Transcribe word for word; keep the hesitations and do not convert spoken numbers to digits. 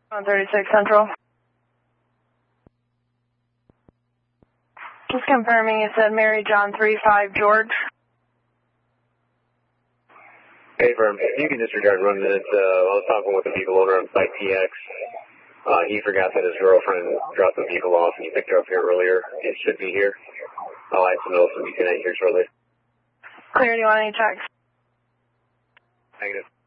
one thirty-six Central. Just confirming you said Mary John three five George. Hey, firm. If you can disregard one minute, uh, I was talking with the vehicle owner on Site T X. Uh, he forgot that his girlfriend dropped the vehicle off and he picked her up here earlier. It should be here. I'll add some notes and be here shortly. Clear, do you want any checks? Negative.